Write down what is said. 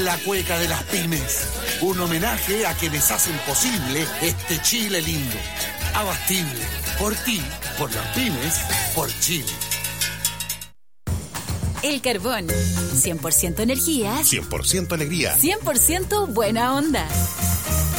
La cueca de las pymes, un homenaje a quienes hacen posible este Chile lindo. Abastible, por ti, por las pymes, por Chile. El Carbón, 100% energía, 100% alegría, 100% buena onda.